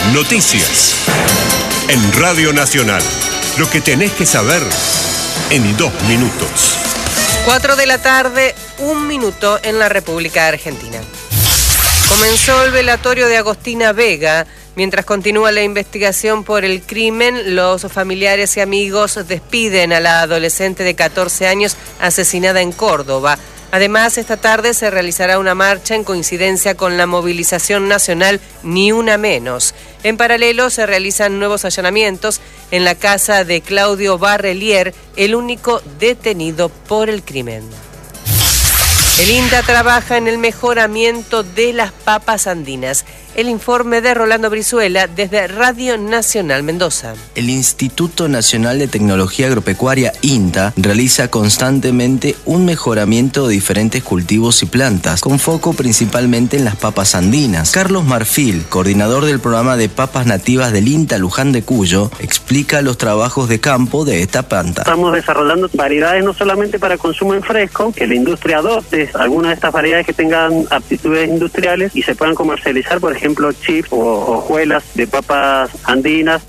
Noticias. En Radio Nacional. Lo que tenés que saber en 2 minutos. 4 de la tarde, 1 minuto en la República Argentina. Comenzó el velatorio de Agostina Vega. Mientras continúa la investigación por el crimen, los familiares y amigos despiden a la adolescente de 14 años asesinada en Córdoba. Además, esta tarde se realizará una marcha en coincidencia con la movilización nacional Ni Una Menos. En paralelo, se realizan nuevos allanamientos en la casa de Claudio Barrelier, el único detenido por el crimen. El INTA trabaja en el mejoramiento de las papas andinas. El informe de Rolando Brizuela desde Radio Nacional Mendoza. El Instituto Nacional de Tecnología Agropecuaria, INTA, realiza constantemente un mejoramiento de diferentes cultivos y plantas, con foco principalmente en las papas andinas. Carlos Marfil, coordinador del programa de papas nativas del INTA Luján de Cuyo, explica los trabajos de campo de esta planta. Estamos desarrollando variedades no solamente para consumo en fresco, que la industria adopte algunas de estas variedades que tengan aptitudes industriales y se puedan comercializar, por ejemplo, chips o hojuelas de papas andinas.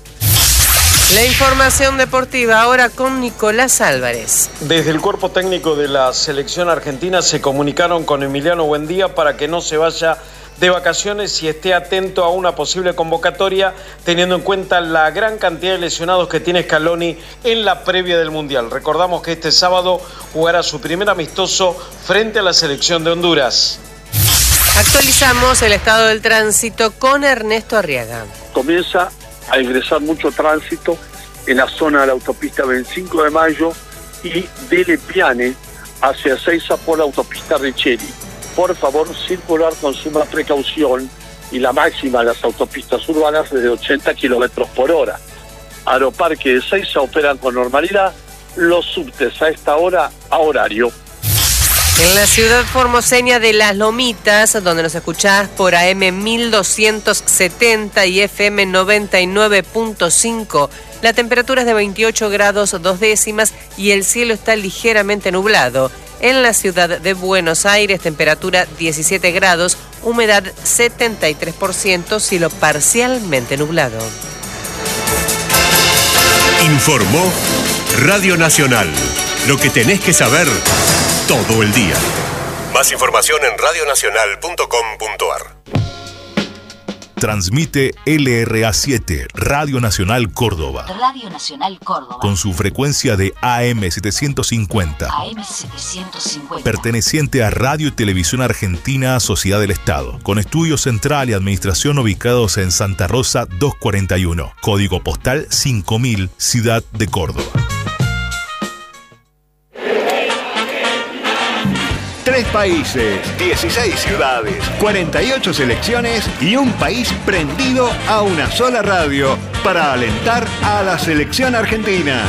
La información deportiva ahora con Nicolás Álvarez. Desde el cuerpo técnico de la selección argentina se comunicaron con Emiliano Buendía para que no se vaya de vacaciones y esté atento a una posible convocatoria, teniendo en cuenta la gran cantidad de lesionados que tiene Scaloni en la previa del Mundial. Recordamos que este sábado jugará su primer amistoso frente a la selección de Honduras. Actualizamos el estado del tránsito con Ernesto Arriaga. Comienza a ingresar mucho tránsito en la zona de la autopista 25 de Mayo y de Lepiane hacia Ezeiza por la autopista Richeri. Por favor, circular con suma precaución y la máxima de las autopistas urbanas es de 80 kilómetros por hora. Aeroparque de Ezeiza operan con normalidad, los subtes a esta hora a horario. En la ciudad formoseña de Las Lomitas, donde nos escuchás por AM 1270 y FM 99.5, la temperatura es de 28 grados 2 décimas y el cielo está ligeramente nublado. En la ciudad de Buenos Aires, temperatura 17 grados, humedad 73%, cielo parcialmente nublado. Informó Radio Nacional. Lo que tenés que saber todo el día. Más información en radionacional.com.ar. Transmite LRA7, Radio Nacional Córdoba. Radio Nacional Córdoba. Con su frecuencia de AM 750. AM 750. Perteneciente a Radio y Televisión Argentina, Sociedad del Estado. Con estudio central y administración ubicados en Santa Rosa 241. Código postal 5000, Ciudad de Córdoba. 3 países, 16 ciudades, 48 selecciones y un país prendido a una sola radio para alentar a la selección argentina.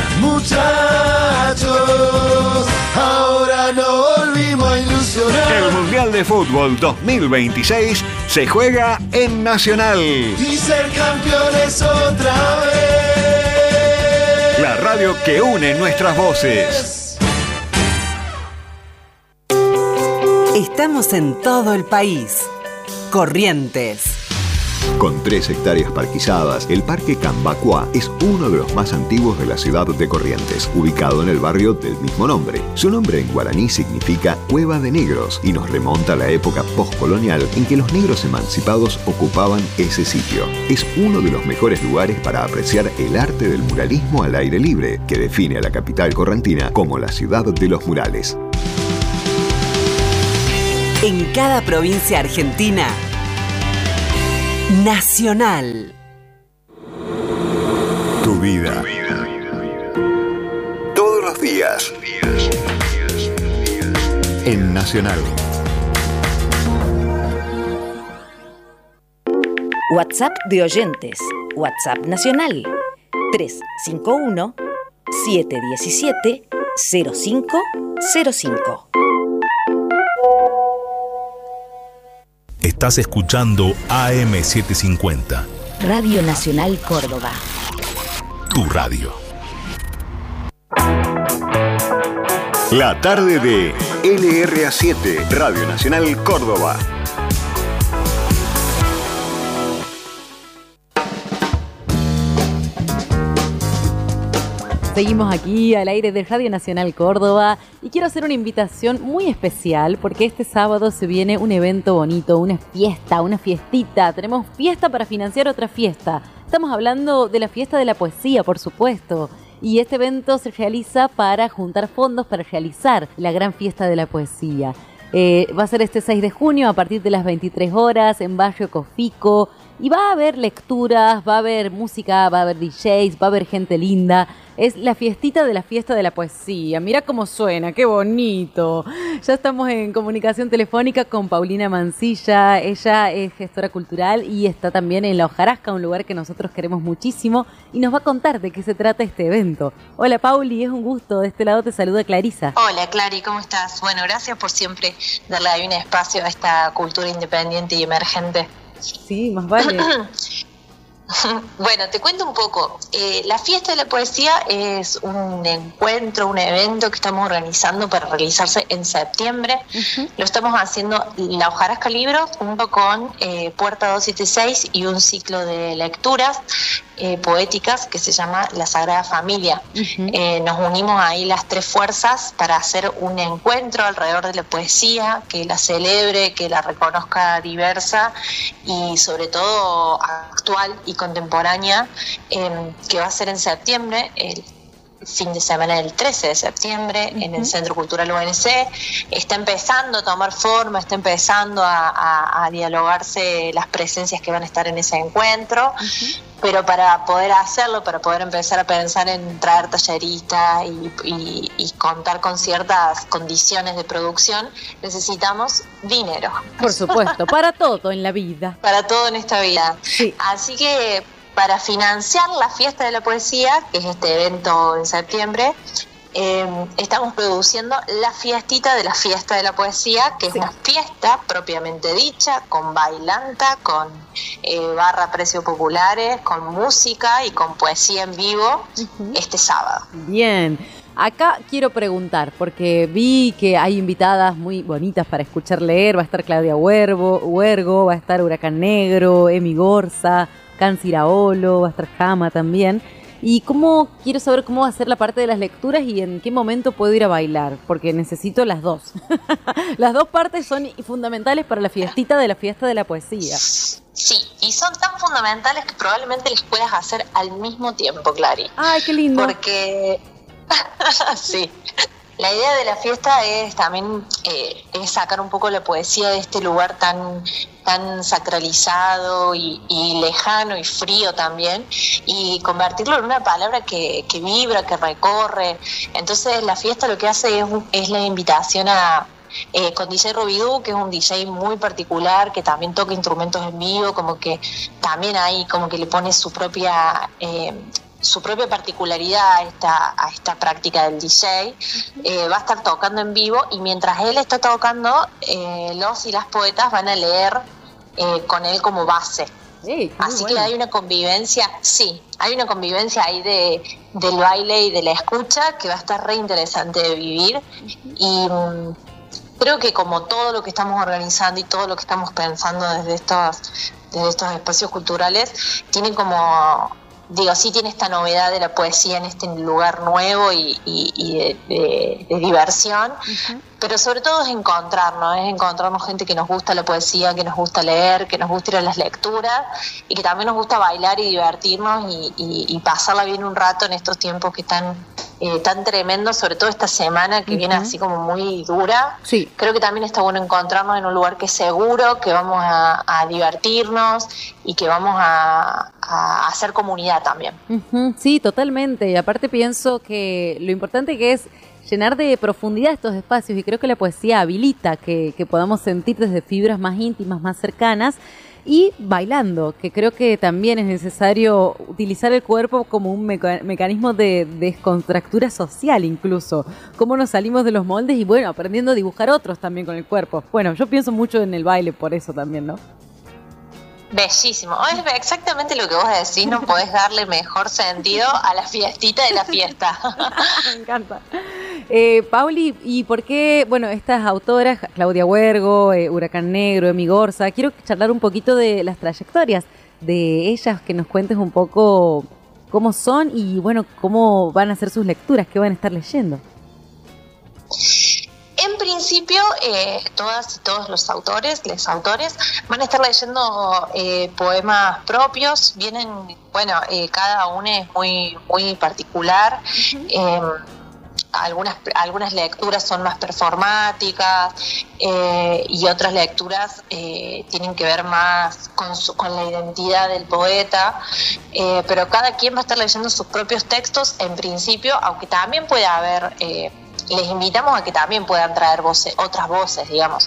Muchachos, ahora no volvimos a ilusionar. El Mundial de Fútbol 2026 se juega en Nacional. Y ser campeones otra vez. La radio que une nuestras voces. Estamos en todo el país. Corrientes. Con 3 hectáreas parquizadas, el Parque Cambacuá es uno de los más antiguos de la ciudad de Corrientes, ubicado en el barrio del mismo nombre. Su nombre en guaraní significa Cueva de Negros y nos remonta a la época postcolonial en que los negros emancipados ocupaban ese sitio. Es uno de los mejores lugares para apreciar el arte del muralismo al aire libre, que define a la capital correntina como la ciudad de los murales. En cada provincia argentina, Nacional. Tu vida. Todos los días. En Nacional. WhatsApp de oyentes. WhatsApp Nacional. 351-717-0505. Estás escuchando AM750. Radio Nacional Córdoba. Tu radio. La tarde de LRA7, Radio Nacional Córdoba. Seguimos aquí al aire de Radio Nacional Córdoba y quiero hacer una invitación muy especial porque este sábado se viene un evento bonito, una fiesta, una fiestita. Tenemos fiesta para financiar otra fiesta. Estamos hablando de la fiesta de la poesía, por supuesto. Y este evento se realiza para juntar fondos para realizar la gran fiesta de la poesía. Va a ser este 6 de junio a partir de las 23 horas en Barrio Cofico. Y va a haber lecturas, va a haber música, va a haber DJs, va a haber gente linda. Es la fiestita de la fiesta de la poesía. Mira cómo suena, qué bonito. Ya estamos en comunicación telefónica con Paulina Mancilla. Ella es gestora cultural y está también en La Hojarasca, un lugar que nosotros queremos muchísimo. Y nos va a contar de qué se trata este evento. Hola Pauli, es un gusto. De este lado te saluda Clarisa. Hola Clary, ¿cómo estás? Bueno, gracias por siempre darle ahí un espacio a esta cultura independiente y emergente. Sí, más vale. Bueno, te cuento un poco. La fiesta de la poesía es un encuentro, un evento que estamos organizando para realizarse en septiembre. Lo estamos haciendo La Hojarasca Libros junto con Puerta 276 y un ciclo de lecturas poéticas que se llama La Sagrada Familia. Nos unimos ahí las tres fuerzas para hacer un encuentro alrededor de la poesía, que la celebre, que la reconozca diversa y sobre todo actual y contemporánea, que va a ser en septiembre, el fin de semana del 13 de septiembre en el Centro Cultural UNC. Está empezando a tomar forma, está empezando a dialogarse las presencias que van a estar en ese encuentro, pero para poder hacerlo, para poder empezar a pensar en traer talleristas y contar con ciertas condiciones de producción, necesitamos dinero. Por supuesto, para todo en la vida. Para todo en esta vida. Sí. Así que para financiar la fiesta de la poesía, que es este evento en septiembre, estamos produciendo la fiestita de la fiesta de la poesía, que es una fiesta propiamente dicha, con bailanta, con barra precios populares, con música y con poesía en vivo este sábado. Bien. Acá quiero preguntar, porque vi que hay invitadas muy bonitas para escuchar leer. Va a estar Claudia Huergo, va a estar Huracán Negro, Emi Gorza, Can Ciraolo, va a estar Jama también. Y quiero saber cómo va a ser la parte de las lecturas y en qué momento puedo ir a bailar, porque necesito las dos. Las dos partes son fundamentales para la fiestita de la fiesta de la poesía. Sí, y son tan fundamentales que probablemente las puedas hacer al mismo tiempo, Clary. ¡Ay, qué lindo! Porque sí, la idea de la fiesta es también es sacar un poco la poesía de este lugar tan sacralizado y lejano y frío también, y convertirlo en una palabra que vibra, que recorre. Entonces la fiesta lo que hace es la invitación a con DJ Robidú, que es un DJ muy particular, que también toca instrumentos en vivo, como que también ahí como que le pone su propia particularidad a esta práctica del DJ. Va a estar tocando en vivo, y mientras él está tocando, los y las poetas van a leer con él como base. Así que hay una convivencia, ahí del baile y de la escucha que va a estar re interesante de vivir. Y creo que como todo lo que estamos organizando y todo lo que estamos pensando desde estos espacios culturales, tiene tiene esta novedad de la poesía en este lugar nuevo y de diversión, pero sobre todo es encontrarnos gente que nos gusta la poesía, que nos gusta leer, que nos gusta ir a las lecturas y que también nos gusta bailar y divertirnos y pasarla bien un rato en estos tiempos que están tan tremendos, sobre todo esta semana que viene así como muy dura. Sí. Creo que también está bueno encontrarnos en un lugar que es seguro, que vamos a divertirnos y que vamos a hacer comunidad también. Sí, totalmente. Y aparte pienso que lo importante que es llenar de profundidad estos espacios, y creo que la poesía habilita que podamos sentir desde fibras más íntimas, más cercanas, y bailando, que creo que también es necesario utilizar el cuerpo como un mecanismo de descontractura social incluso, cómo nos salimos de los moldes y bueno, aprendiendo a dibujar otros también con el cuerpo. Bueno, yo pienso mucho en el baile por eso también, ¿no? Bellísimo. Es exactamente lo que vos decís, no podés darle mejor sentido a la fiestita de la fiesta. Me encanta. Pauli, ¿y por qué, estas autoras, Claudia Huergo, Huracán Negro, Emi Gorza, quiero charlar un poquito de las trayectorias de ellas, que nos cuentes un poco cómo son y bueno, cómo van a ser sus lecturas, qué van a estar leyendo. En principio, todas y todos los autores van a estar leyendo poemas propios. Vienen, bueno, cada uno es muy, muy particular. Algunas lecturas son más performáticas y otras lecturas tienen que ver más con la identidad del poeta, pero cada quien va a estar leyendo sus propios textos en principio, aunque también puede haber, les invitamos a que también puedan traer otras voces, digamos.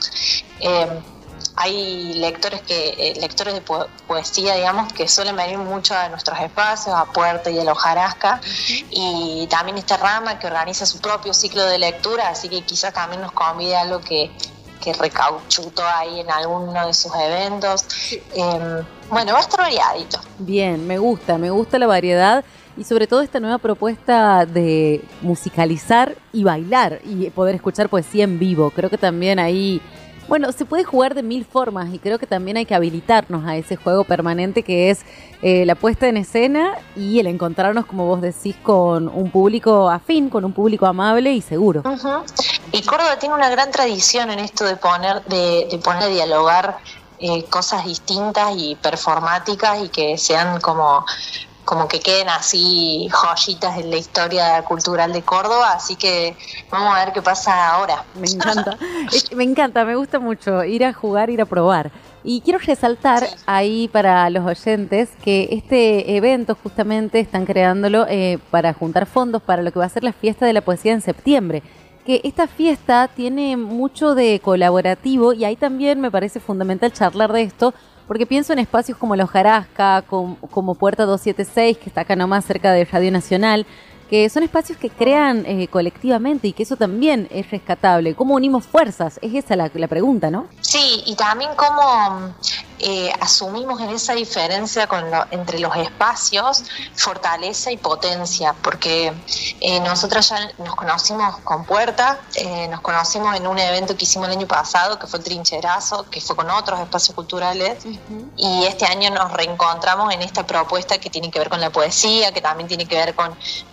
Hay lectores de poesía, digamos, que suelen venir mucho a nuestros espacios, a Puerta y a la Hojarasca, y también esta rama que organiza su propio ciclo de lectura, así que quizás también nos convide a algo que recauchutó ahí en alguno de sus eventos. Bueno, va a estar variadito. Bien, me gusta la variedad y sobre todo esta nueva propuesta de musicalizar y bailar y poder escuchar poesía en vivo. Creo que también ahí... Bueno, se puede jugar de 1000 formas y creo que también hay que habilitarnos a ese juego permanente que es la puesta en escena y el encontrarnos, como vos decís, con un público afín, con un público amable y seguro. Uh-huh. Y Córdoba tiene una gran tradición en esto de poner a dialogar cosas distintas y performáticas y que sean como que queden así joyitas en la historia cultural de Córdoba, así que vamos a ver qué pasa ahora. Me encanta, me gusta mucho ir a jugar, ir a probar. Y quiero resaltar ahí para los oyentes que este evento justamente están creándolo para juntar fondos para lo que va a ser la fiesta de la poesía en septiembre. Que esta fiesta tiene mucho de colaborativo y ahí también me parece fundamental charlar de esto, porque pienso en espacios como la Hojarasca, como Puerta 276, que está acá nomás cerca de Radio Nacional, que son espacios que crean colectivamente y que eso también es rescatable. ¿Cómo unimos fuerzas? Es esa la pregunta, ¿no? Sí, y también cómo asumimos en esa diferencia entre los espacios fortaleza y potencia, porque nosotros ya nos conocimos con Puerta, nos conocimos en un evento que hicimos el año pasado, que fue el Trincherazo, que fue con otros espacios culturales, y este año nos reencontramos en esta propuesta que tiene que ver con la poesía, que también tiene que ver con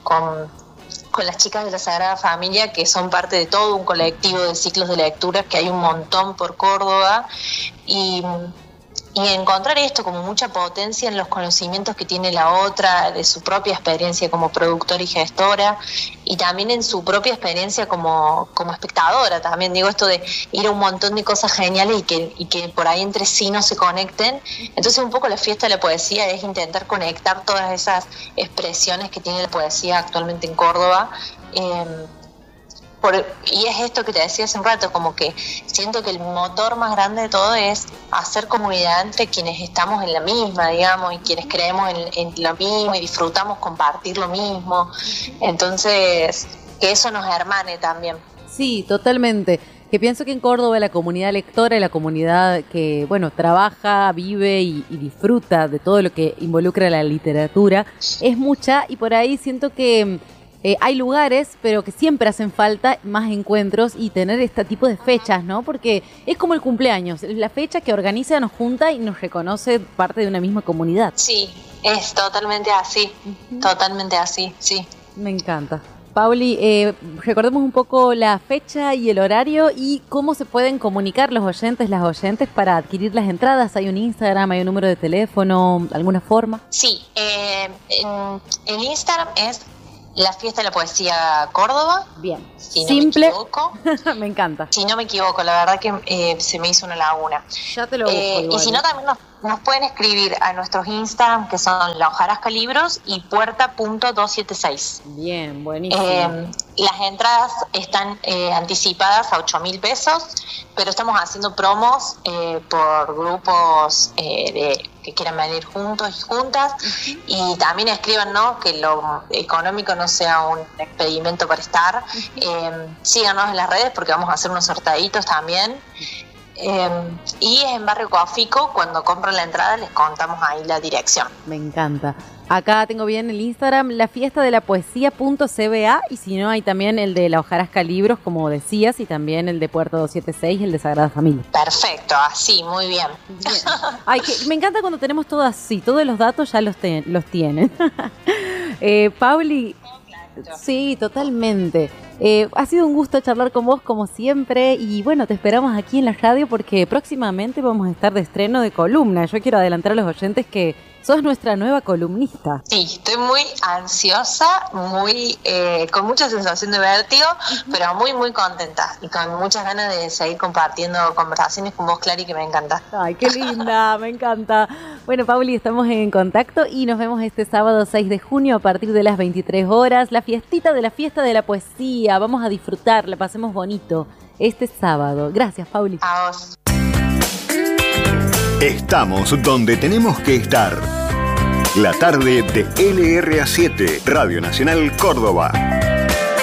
las chicas de la Sagrada Familia, que son parte de todo un colectivo de ciclos de lectura, que hay un montón por Córdoba, y encontrar esto como mucha potencia en los conocimientos que tiene la otra, de su propia experiencia como productora y gestora, y también en su propia experiencia como espectadora. También digo esto de ir a un montón de cosas geniales y que por ahí entre sí no se conecten. Entonces un poco la fiesta de la poesía es intentar conectar todas esas expresiones que tiene la poesía actualmente en Córdoba. Y es esto que te decía hace un rato, como que siento que el motor más grande de todo es hacer comunidad entre quienes estamos en la misma, digamos, y quienes creemos en lo mismo y disfrutamos compartir lo mismo. Entonces, que eso nos hermane también. Sí, totalmente. Que pienso que en Córdoba la comunidad lectora y la comunidad que, bueno, trabaja, vive y disfruta de todo lo que involucra la literatura es mucha, y por ahí siento que hay lugares, pero que siempre hacen falta más encuentros y tener este tipo de fechas, ¿no? Porque es como el cumpleaños, la fecha que organiza, nos junta y nos reconoce parte de una misma comunidad. Sí, es totalmente así, totalmente así, sí. Me encanta. Pauli, recordemos un poco la fecha y el horario y cómo se pueden comunicar los oyentes, las oyentes para adquirir las entradas. ¿Hay un Instagram, hay un número de teléfono, alguna forma? Sí, el Instagram es La Fiesta de la Poesía Córdoba. Bien, si simple. No me equivoco. Me encanta. Si no me equivoco, la verdad que se me hizo una laguna. Ya te lo busco. Y si no, también nos pueden escribir a nuestros Instagram, que son La Hojarasca Libros y Puerta.276. Bien, buenísimo. Las entradas están anticipadas a 8.000 pesos, pero estamos haciendo promos por grupos que quieran venir juntos y juntas. Y también escríbanos, que lo económico no sea un impedimento para estar. Síganos en las redes, porque vamos a hacer unos sorteitos también. Y en Barrio Coafico, cuando compran la entrada les contamos ahí la dirección. Me encanta. Acá tengo bien el Instagram, la fiesta de la poesía.cba, y si no hay también el de la Hojarasca Libros, como decías, y también el de Puerta 276, el de Sagrada Familia. Perfecto, así, muy bien. Ay, me encanta cuando tenemos todo así, todos los datos ya los tienen. Pauli, sí, totalmente. Ha sido un gusto charlar con vos como siempre y bueno, te esperamos aquí en la radio porque próximamente vamos a estar de estreno de columna. Yo quiero adelantar a los oyentes que sos nuestra nueva columnista. Sí, estoy muy ansiosa, con mucha sensación de vértigo, pero muy, muy contenta y con muchas ganas de seguir compartiendo conversaciones con vos, Clary, que me encanta. Ay, qué linda, me encanta. Bueno, Pauli, estamos en contacto y nos vemos este sábado 6 de junio a partir de las 23 horas. La fiestita de la fiesta de la poesía. Vamos a disfrutarla, pasemos bonito este sábado. Gracias, Pauli. A vos. Estamos donde tenemos que estar. La tarde de LRA7, Radio Nacional Córdoba.